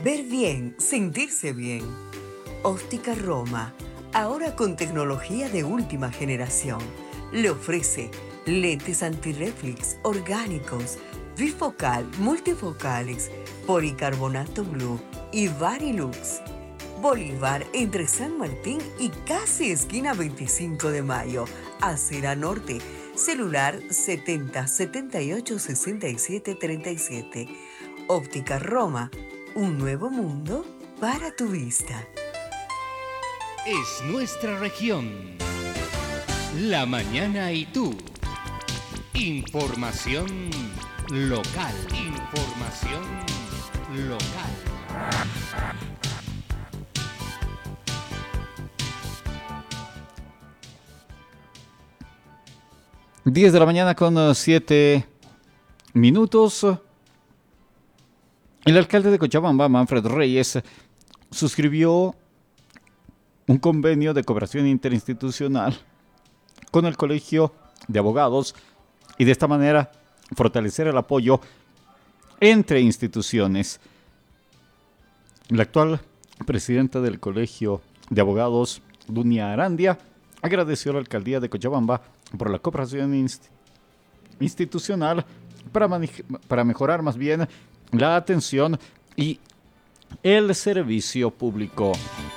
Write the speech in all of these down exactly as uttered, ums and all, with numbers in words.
Ver bien, sentirse bien. Óptica Roma, ahora con tecnología de última generación. Le ofrece lentes antirreflex orgánicos, bifocal, multifocales, policarbonato blue y Varilux. Bolívar entre San Martín y casi esquina veinticinco de mayo, Acera Norte. Celular setenta, setenta y ocho, sesenta y siete, treinta y siete. Óptica Roma, un nuevo mundo para tu vista. Es nuestra región. La mañana y tú. Información local. Información local. diez de la mañana con siete minutos. El alcalde de Cochabamba, Manfred Reyes, suscribió un convenio de cooperación interinstitucional con el Colegio de Abogados y de esta manera fortalecer el apoyo entre instituciones. La actual presidenta del Colegio de Abogados, Dunia Arandia, agradeció a la alcaldía de Cochabamba por la cooperación inst- institucional para, manij- para mejorar más bien la atención y el servicio público.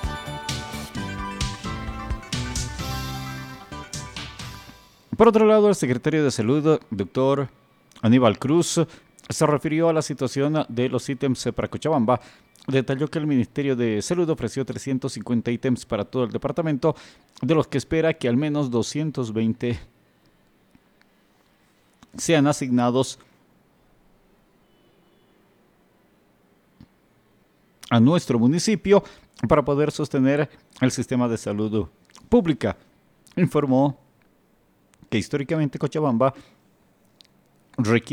Por otro lado, el secretario de Salud, doctor Aníbal Cruz, se refirió a la situación de los ítems para Cochabamba. Detalló que el Ministerio de Salud ofreció trescientos cincuenta ítems para todo el departamento, de los que espera que al menos doscientos veinte sean asignados a nuestro municipio para poder sostener el sistema de salud pública. Informó que históricamente Cochabamba requiere